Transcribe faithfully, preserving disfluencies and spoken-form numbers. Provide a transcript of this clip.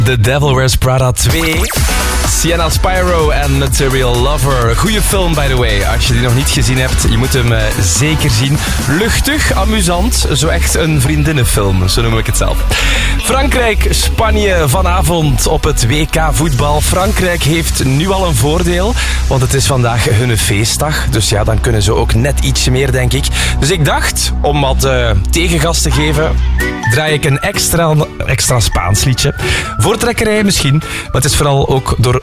The Devil Wears Prada twee. Sienna Spyro en Material Lover. Goeie film, by the way. Als je die nog niet gezien hebt, je moet hem uh, zeker zien. Luchtig, amusant. Zo echt een vriendinnenfilm, zo noem ik het zelf. Frankrijk, Spanje vanavond op het W K voetbal. Frankrijk heeft nu al een voordeel, want het is vandaag hun feestdag. Dus ja, dan kunnen ze ook net ietsje meer, denk ik. Dus ik dacht, om wat uh, tegengas te geven, draai ik een extra, extra Spaans liedje. Voortrekkerij misschien, maar het is vooral ook door